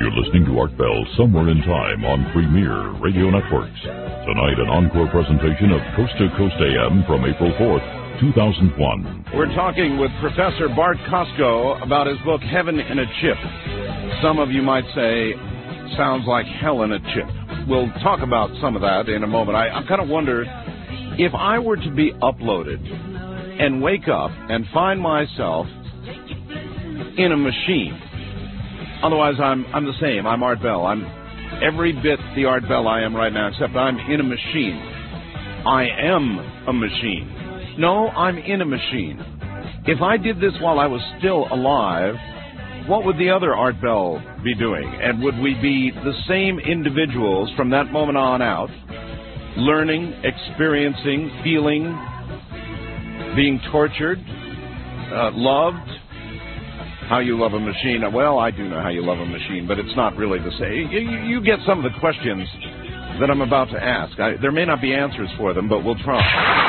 You're listening to Art Bell Somewhere in Time on Premier Radio Networks. Tonight, an encore presentation of Coast to Coast AM from April 4th, 2001. We're talking with Professor Bart Kosko about his book, Heaven in a Chip. Some of you might say, sounds like hell in a chip. We'll talk about some of that in a moment. I kind of wonder, if I were to be uploaded and wake up and find myself in a machine. Otherwise, I'm the same. I'm Art Bell. I'm every bit the Art Bell I am right now, except I'm in a machine. I am a machine. No, I'm in a machine. If I did this while I was still alive, what would the other Art Bell be doing? And would we be the same individuals from that moment on out, learning, experiencing, feeling, being tortured, loved? How you love a machine. Well, I do know how you love a machine, but it's not really the same. You get some of the questions that I'm about to ask. There may not be answers for them, but we'll try.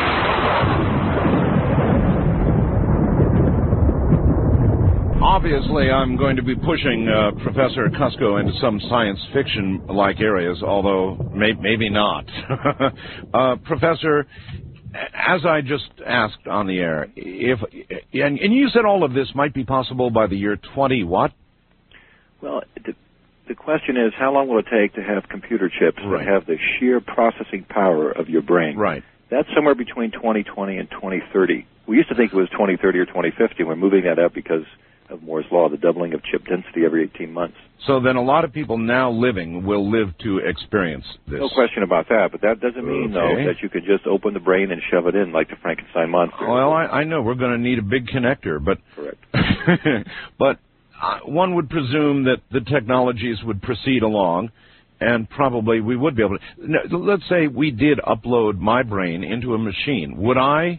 Obviously, I'm going to be pushing Professor Kosko into some science fiction-like areas, although maybe not. Professor, as I just asked on the air, and you said all of this might be possible by the year 20 what? Well, the question is, how long will it take to have computer chips that have the sheer processing power of your brain? Right. That's somewhere between 2020 and 2030. We used to think it was 2030 or 2050. We're moving that up because of Moore's Law, the doubling of chip density every 18 months. So then a lot of people now living will live to experience this. No question about that, but that doesn't mean, though, that you could just open the brain and shove it in like the Frankenstein monster. Well, I know we're going to need a big connector, but correct. But one would presume that the technologies would proceed along, and probably we would be able to. Now, let's say we did upload my brain into a machine. Would I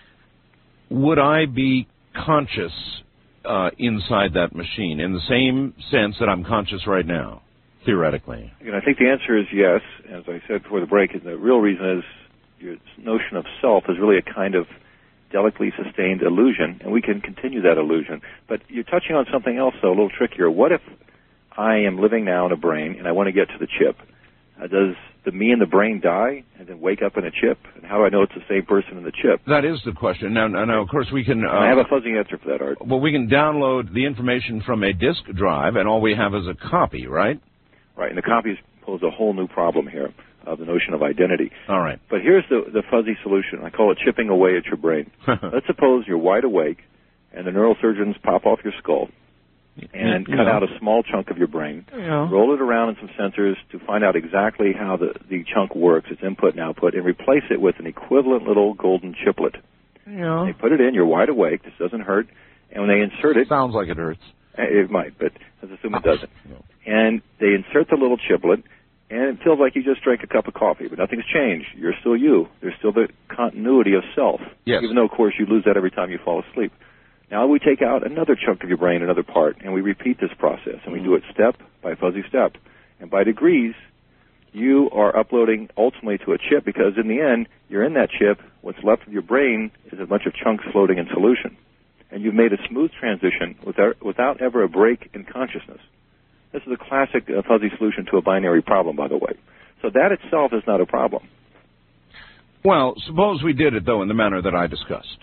be conscious inside that machine in the same sense that I'm conscious right now, theoretically? And I think the answer is yes. As I said before the break, and the real reason is your notion of self is really a kind of delicately sustained illusion, and we can continue that illusion. But you're touching on something else, though, a little trickier. What if I am living now in a brain and I want to get to the chip? Does the me in the brain die and then wake up in a chip? And how do I know it's the same person in the chip? That is the question. Now of course, we can... I have a fuzzy answer for that, Art. Well, we can download the information from a disk drive, and all we have is a copy, right? Right, and the copies pose a whole new problem here of the notion of identity. All right. But here's the fuzzy solution. I call it chipping away at your brain. Let's suppose you're wide awake, and the neurosurgeons pop off your skull and cut out a small chunk of your brain, roll it around in some sensors to find out exactly how the chunk works, its input and output, and replace it with an equivalent little golden chiplet. They put it in, you're wide awake, this doesn't hurt, and when they insert it... Sounds like it hurts. It might, but let's assume it doesn't. And they insert the little chiplet, and it feels like you just drank a cup of coffee, but nothing's changed. You're still you. There's still the continuity of self, even though, of course, you lose that every time you fall asleep. Now we take out another chunk of your brain, another part, and we repeat this process, and we do it step by fuzzy step. And by degrees, you are uploading ultimately to a chip, because in the end, you're in that chip. What's left of your brain is a bunch of chunks floating in solution. And you've made a smooth transition without ever a break in consciousness. This is a classic fuzzy solution to a binary problem, by the way. So that itself is not a problem. Well, suppose we did it, though, in the manner that I discussed.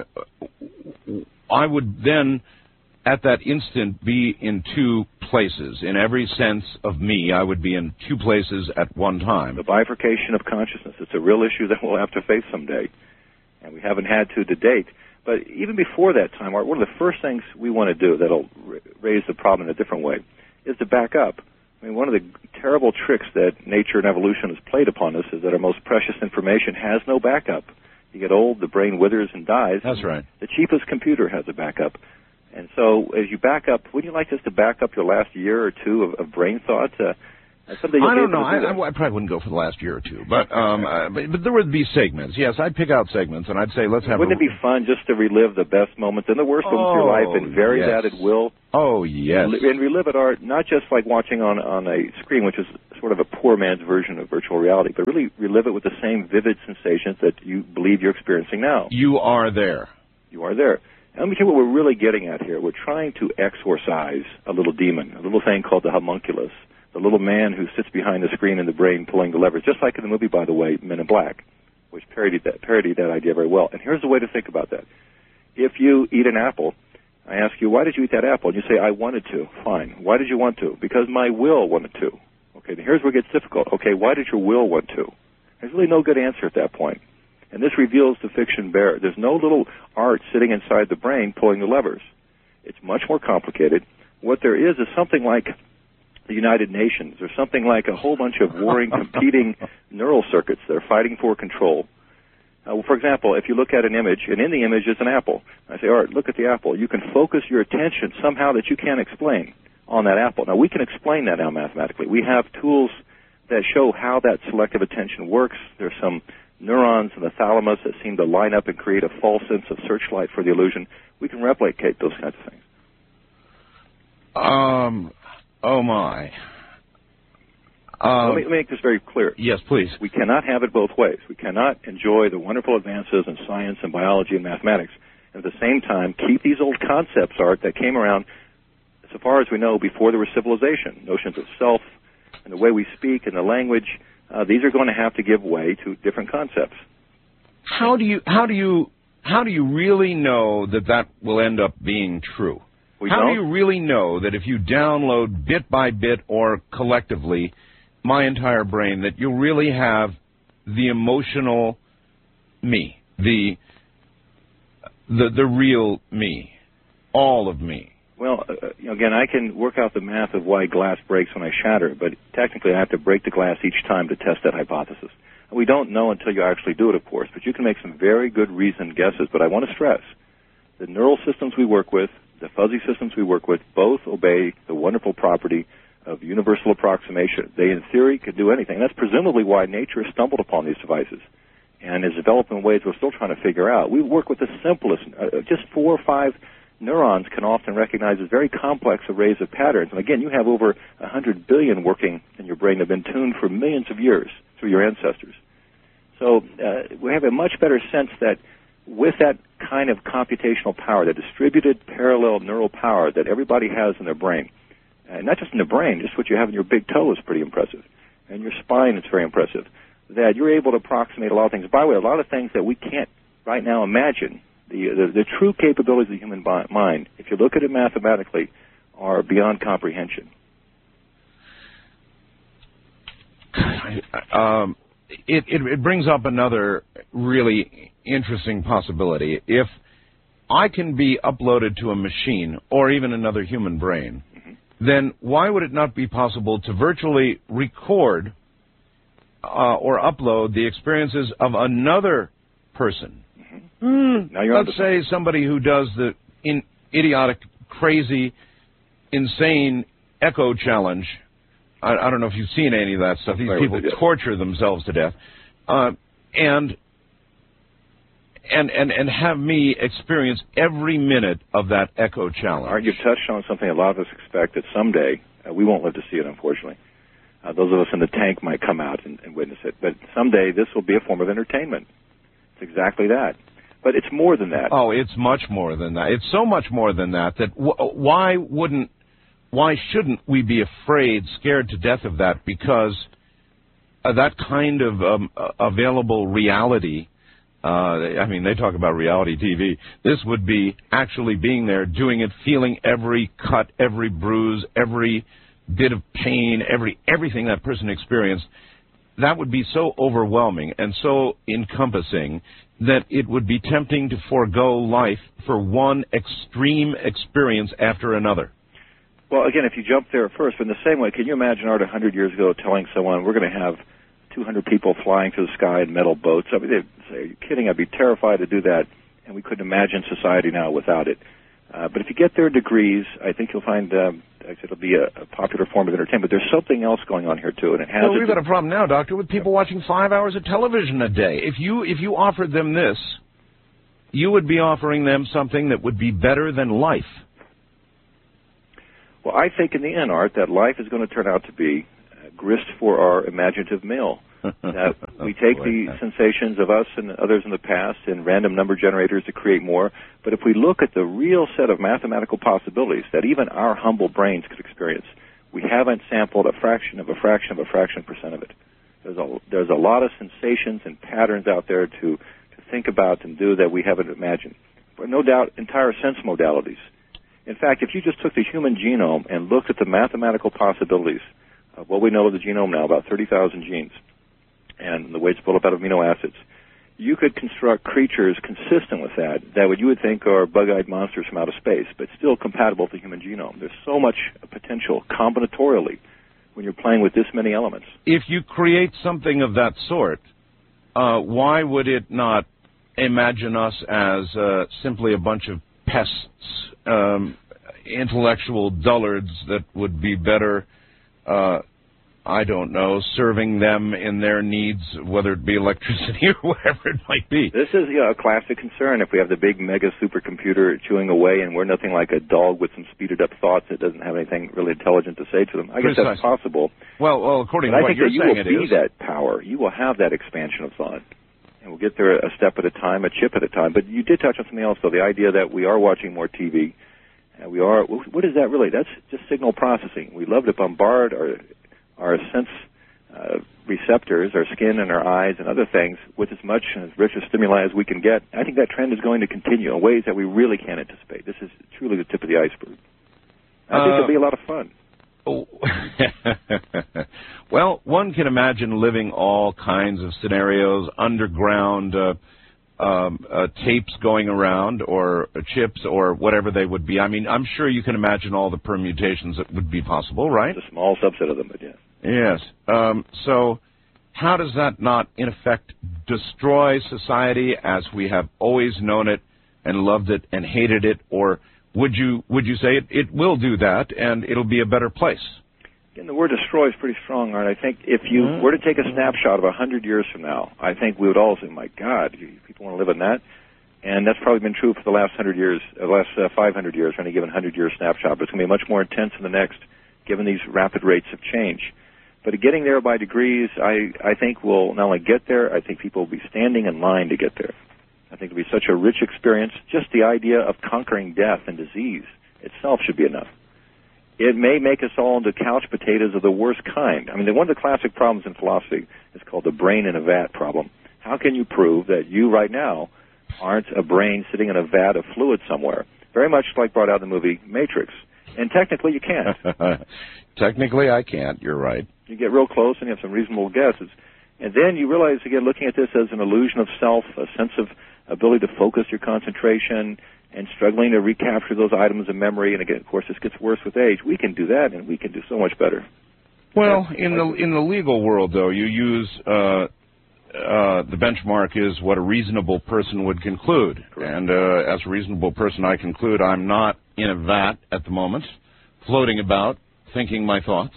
I would then, at that instant, be in two places. In every sense of me, I would be in two places at one time. The bifurcation of consciousness. It's a real issue that we'll have to face someday, and we haven't had to date. But even before that time, Art, one of the first things we want to do that'll raise the problem in a different way is to back up. I mean, one of the terrible tricks that nature and evolution has played upon us is that our most precious information has no backup. You get old, the brain withers and dies. That's right. The cheapest computer has a backup. And so as you back up, wouldn't you like us to back up your last year or two of brain thought? I don't know. I probably wouldn't go for the last year or two. But there would be segments. Yes, I'd pick out segments, and I'd say, let's have Wouldn't it be fun just to relive the best moments and the worst moments of your life and vary that at will? Oh, yes. And relive it, Art, not just like watching on a screen, which is sort of a poor man's version of virtual reality, but really relive it with the same vivid sensations that you believe you're experiencing now. You are there. You are there. And let me tell you what we're really getting at here. We're trying to exorcise a little demon, a little thing called the homunculus, the little man who sits behind the screen in the brain pulling the levers, just like in the movie, by the way, Men in Black, which parodied that idea very well. And here's the way to think about that. If you eat an apple, I ask you, why did you eat that apple? And you say, I wanted to. Fine. Why did you want to? Because my will wanted to. Okay, here's where it gets difficult. Okay, why did your will want to? There's really no good answer at that point. And this reveals the fiction bearer. There's no little art sitting inside the brain pulling the levers. It's much more complicated. What there is something like the United Nations, or something like a whole bunch of warring, competing neural circuits that are fighting for control. For example, if you look at an image, and in the image is an apple, I say, Art, look at the apple. You can focus your attention somehow that you can't explain on that apple. Now, we can explain that now mathematically. We have tools that show how that selective attention works. There's some neurons in the thalamus that seem to line up and create a false sense of searchlight for the illusion. We can replicate those kinds of things. Oh, my. Let me make this very clear. Yes, please. We cannot have it both ways. We cannot enjoy the wonderful advances in science and biology and mathematics, and at the same time keep these old concepts, Art, that came around, so far as we know, before there was civilization. Notions of self and the way we speak and the language, these are going to have to give way to different concepts. How do you really know that will end up being true? How do you really know that if you download bit by bit or collectively my entire brain, that you really have the emotional me, the real me, all of me? Well, again, I can work out the math of why glass breaks when I shatter, but technically I have to break the glass each time to test that hypothesis. We don't know until you actually do it, of course, but you can make some very good reasoned guesses. But I want to stress, the neural systems we work with, the fuzzy systems we work with, both obey the wonderful property of universal approximation. They, in theory, could do anything. That's presumably why nature has stumbled upon these devices and has developed in ways we're still trying to figure out. We work with the simplest, just 4 or 5 neurons can often recognize as very complex arrays of patterns. And again, you have over 100 billion working in your brain that have been tuned for millions of years through your ancestors. So we have a much better sense that with that kind of computational power, the distributed parallel neural power that everybody has in their brain, and not just in the brain, just what you have in your big toe is pretty impressive, and your spine is very impressive, that you're able to approximate a lot of things. By the way, a lot of things that we can't right now imagine, the true capabilities of the human mind, if you look at it mathematically, are beyond comprehension. It brings up another really interesting possibility. If I can be uploaded to a machine or even another human brain, then why would it not be possible to virtually record or upload the experiences of another person? Let's say somebody who does the idiotic, crazy, insane echo challenge. I don't know if you've seen any of that stuff. These people torture themselves to death, and have me experience every minute of that echo challenge. Art, you've touched on something a lot of us expect that someday, we won't live to see it, unfortunately. Those of us in the tank might come out and witness it. But someday this will be a form of entertainment. It's exactly that. But it's more than that. Oh, it's much more than that. It's so much more than that why shouldn't we be afraid, scared to death of that? Because that kind of available reality, they talk about reality TV. This would be actually being there, doing it, feeling every cut, every bruise, every bit of pain, everything that person experienced. That would be so overwhelming and so encompassing that it would be tempting to forego life for one extreme experience after another. Well, again, if you jump there first, in the same way, can you imagine, Art, 100 years ago telling someone we're going to have 200 people flying through the sky in metal boats? I mean, they'd say, are you kidding? I'd be terrified to do that, and we couldn't imagine society now without it. But if you get their degrees, I think you'll find it'll be a popular form of entertainment. But there's something else going on here, too. And it has we've got a problem now, Doctor, with people watching 5 hours of television a day. If you offered them this, you would be offering them something that would be better than life. Well, I think in the end, Art, that life is going to turn out to be grist for our imaginative mill. That we take the sensations of us and others in the past and random number generators to create more. But if we look at the real set of mathematical possibilities that even our humble brains could experience, we haven't sampled a fraction of a percent of it. There's a lot of sensations and patterns out there to think about and do that we haven't imagined. But no doubt, entire sense modalities. In fact, if you just took the human genome and looked at the mathematical possibilities of what we know of the genome now, about 30,000 genes, and the way it's built up out of amino acids, you could construct creatures consistent with that you would think are bug-eyed monsters from outer space, but still compatible with the human genome. There's so much potential combinatorially when you're playing with this many elements. If you create something of that sort, why would it not imagine us as simply a bunch of pests, intellectual dullards that would be better, I don't know, serving them in their needs, whether it be electricity or whatever it might be? This is a classic concern. If we have the big mega supercomputer chewing away and we're nothing like a dog with some speeded up thoughts that doesn't have anything really intelligent to say to them, I guess that's possible. Well, according to what you're saying, it is. I think that you will be that power. You will have that expansion of thought. And we'll get there a step at a time, a chip at a time. But you did touch on something else, though, the idea that we are watching more TV. What is that really? That's just signal processing. We love to bombard our sense receptors, our skin and our eyes and other things, with as much and as rich a stimuli as we can get. I think that trend is going to continue in ways that we really can't anticipate. This is truly the tip of the iceberg. I think it'll be a lot of fun. Oh. Well, one can imagine living all kinds of scenarios, underground tapes going around, or chips, or whatever they would be. I mean, I'm sure you can imagine all the permutations that would be possible, right? It's a small subset of them, but yes. Yes. So how does that not, in effect, destroy society as we have always known it and loved it and hated it? Or would you say it will do that and it'll be a better place? Again, the word destroy is pretty strong, Art. I think if you were to take a snapshot of 100 years from now, I think we would all say, my God, people want to live in that? And that's probably been true for the last 100 years, the last 500 years, for any given 100-year snapshot. But it's going to be much more intense in the next, given these rapid rates of change. But getting there by degrees, I think we'll not only get there, I think people will be standing in line to get there. I think it'll be such a rich experience. Just the idea of conquering death and disease itself should be enough. It may make us all into couch potatoes of the worst kind. I mean, one of the classic problems in philosophy is called the brain in a vat problem. How can you prove that you right now aren't a brain sitting in a vat of fluid somewhere? Very much like brought out in the movie Matrix. And technically you can't. Technically I can't. You're right. You get real close and you have some reasonable guesses. And then you realize, again, looking at this as an illusion of self, a sense of ability to focus your concentration, and struggling to recapture those items of memory. And again, of course, this gets worse with age. We can do that, and we can do so much better. Well, in the legal world, though, you use the benchmark is what a reasonable person would conclude. Correct. And as a reasonable person, I conclude I'm not in a vat at the moment, floating about, thinking my thoughts.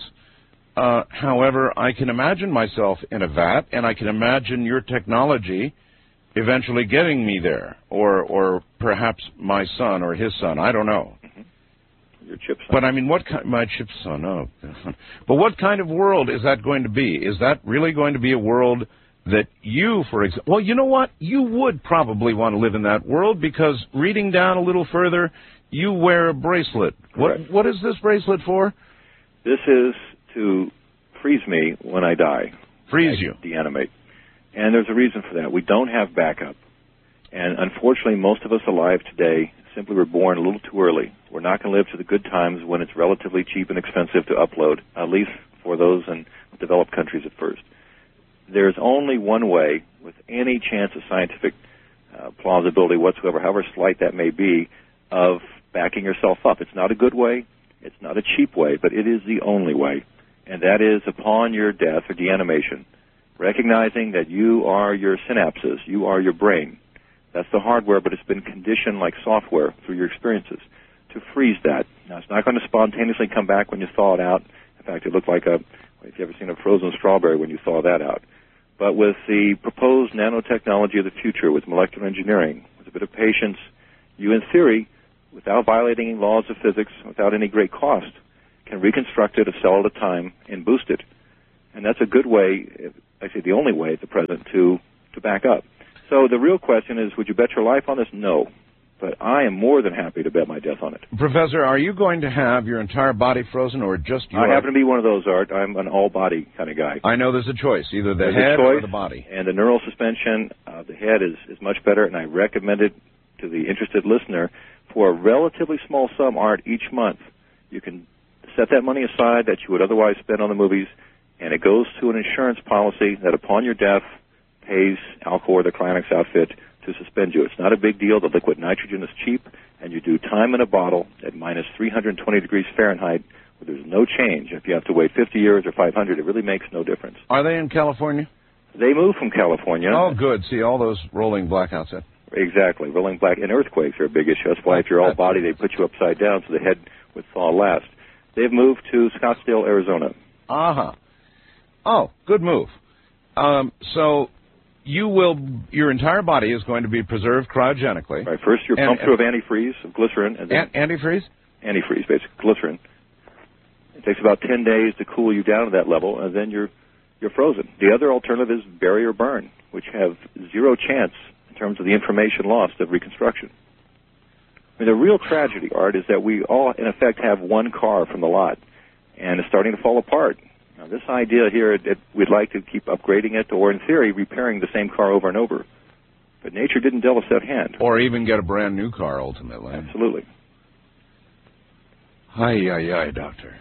However, I can imagine myself in a vat, and I can imagine your technology eventually getting me there, or perhaps my son or his son. I don't know. Mm-hmm. Your chip son. But I mean, my chip son? Oh, but what kind of world is that going to be? Is that really going to be a world that you, for example? Well, you know what? You would probably want to live in that world, because reading down a little further, you wear a bracelet. What is this bracelet for? This is to freeze me when I die. Freeze you. Deanimate. And there's a reason for that. We don't have backup. And unfortunately, most of us alive today simply were born a little too early. We're not going to live to the good times when it's relatively cheap and expensive to upload, at least for those in developed countries at first. There's only one way, with any chance of scientific plausibility whatsoever, however slight that may be, of backing yourself up. It's not a good way. It's not a cheap way, but it is the only way. And that is upon your death or deanimation, recognizing that you are your synapses, you are your brain. That's the hardware, but it's been conditioned like software through your experiences to freeze that. Now, it's not going to spontaneously come back when you thaw it out. In fact, it looked like if you've ever seen a frozen strawberry when you thaw that out. But with the proposed nanotechnology of the future, with molecular engineering, with a bit of patience, you, in theory, without violating any laws of physics, without any great cost, can reconstruct it a cell at a time and boost it. And that's a good way, actually the only way at the present to back up. So the real question is, would you bet your life on this? No. But I am more than happy to bet my death on it. Professor, are you going to have your entire body frozen or just your... I happen to be one of those, Art. I'm an all-body kind of guy. I know there's a choice, either the head or the body. And the neural suspension, the head is much better, and I recommend it to the interested listener for a relatively small sum, Art, each month. You can set that money aside that you would otherwise spend on the movies, and it goes to an insurance policy that upon your death pays Alcor, the cryonics outfit, to suspend you. It's not a big deal. The liquid nitrogen is cheap, and you do time in a bottle at minus 320 degrees Fahrenheit, where there's no change. If you have to wait 50 years or 500, it really makes no difference. Are they in California? They moved from California. Oh, good. See, all those rolling blackouts there. Exactly. Rolling black and earthquakes are a big issue. That's why if you're all body, they put you upside down so the head would thaw last. They've moved to Scottsdale, Arizona. Uh-huh. Oh, good move. So your entire body is going to be preserved cryogenically. Right. First, you're pumped through of antifreeze, of glycerin. And then antifreeze? Antifreeze, basically, glycerin. It takes about 10 days to cool you down to that level, and then you're frozen. The other alternative is bury or burn, which have zero chance in terms of the information lost of reconstruction. I mean, the real tragedy, Art, is that we all, in effect, have one car from the lot, and it's starting to fall apart. Now, this idea here, we'd like to keep upgrading it, or in theory, repairing the same car over and over. But nature didn't deal us that hand. Or even get a brand new car, ultimately. Absolutely. Ay, doctor.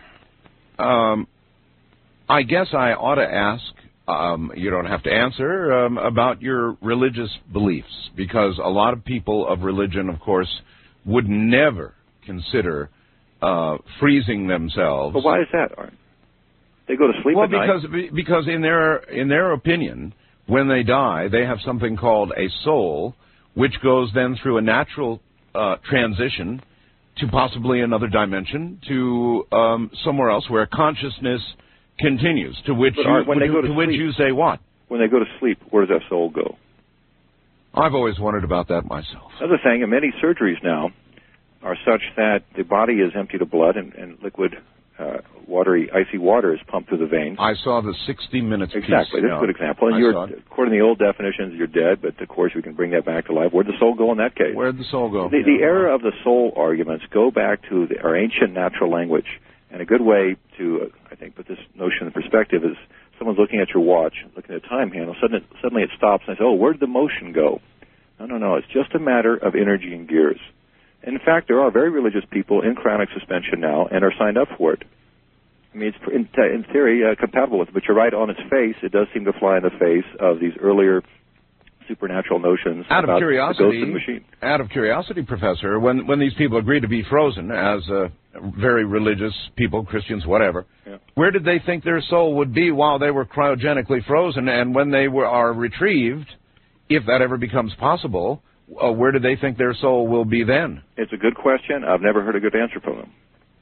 I guess I ought to ask, you don't have to answer, about your religious beliefs, because a lot of people of religion, of course, would never consider freezing themselves. But why is that, Art? They go to sleep at night. Well, because in their opinion, when they die, they have something called a soul, which goes then through a natural transition to possibly another dimension, to somewhere else where consciousness continues. To which you say what? When they go to sleep, where does that soul go? I've always wondered about that myself. Another thing, and many surgeries now are such that the body is emptied of blood and liquid, watery, icy water is pumped through the veins. I saw the 60 Minutes piece. Exactly, that's a good example. And according to the old definitions, you're dead, but of course we can bring that back to life. Where'd the soul go in that case? Where'd the soul go? The era of the soul arguments go back to our ancient natural language. And a good way to, I think, put this notion in perspective is someone's looking at your watch, looking at a time handle, suddenly it stops and says, oh, where'd the motion go? No, it's just a matter of energy and gears. And in fact, there are very religious people in cryonic suspension now and are signed up for it. I mean, it's in theory compatible with it, but you're right, on its face, it does seem to fly in the face of these earlier supernatural notions about the ghost in the machine. Out of curiosity, Professor, when these people agree to be frozen as very religious people, Christians, whatever, where did they think their soul would be while they were cryogenically frozen? And when they are retrieved, if that ever becomes possible, where do they think their soul will be then? It's a good question. I've never heard a good answer from them.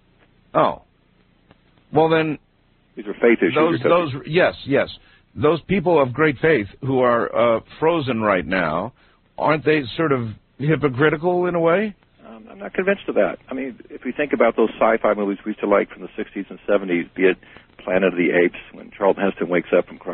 Oh. Well, then... These are faith issues. Yes. Those people of great faith who are frozen right now, aren't they sort of hypocritical in a way? I'm not convinced of that. I mean, if we think about those sci-fi movies we used to like from the 60s and 70s, be it Planet of the Apes, when Charlton Heston wakes up from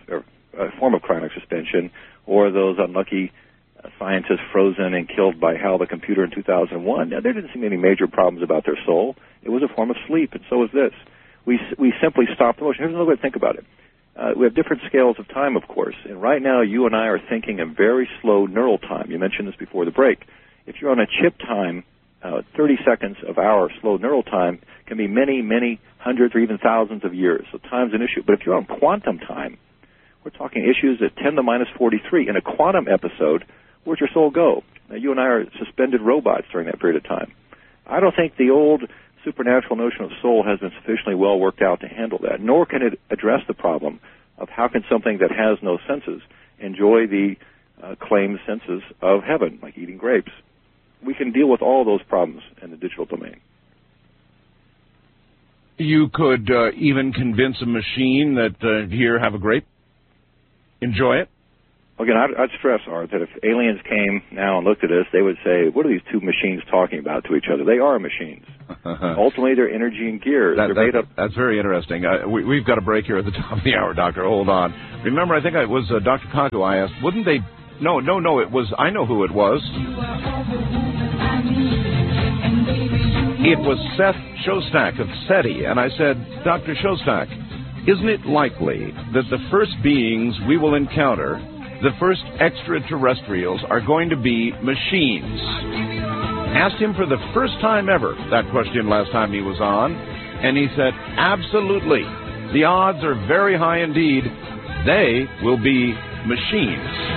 a form of cryonic suspension, or those unlucky scientists frozen and killed by HAL the computer in 2001. Now, there didn't seem any major problems about their soul. It was a form of sleep, and so is this. We simply stop the motion. Here's another way to think about it. We have different scales of time, of course, and right now you and I are thinking in very slow neural time. You mentioned this before the break. If you're on a chip time, 30 seconds of our slow neural time can be many, many hundreds or even thousands of years. So time's an issue. But if you're on quantum time, we're talking issues at 10 to minus 43. In a quantum episode, where'd your soul go? Now, you and I are suspended robots during that period of time. I don't think the old supernatural notion of soul has been sufficiently well worked out to handle that, nor can it address the problem of how can something that has no senses enjoy the claimed senses of heaven, like eating grapes. We can deal with all those problems in the digital domain. You could even convince a machine that, here, have a grape, enjoy it? Again, I'd stress, Art, that if aliens came now and looked at us, they would say, what are these two machines talking about to each other? They are machines. Ultimately, they're energy and gears. They're made up. That's very interesting. We've got a break here at the top of the hour, Doctor. Hold on. Remember, I think it was Dr. Congo I asked, wouldn't they... No, it was... I know who it was. It was Seth Shostak of SETI, and I said, Dr. Shostak, isn't it likely that the first beings we will encounter, the first extraterrestrials, are going to be machines? Asked him for the first time ever that question last time he was on, and he said, absolutely. The odds are very high indeed. They will be machines.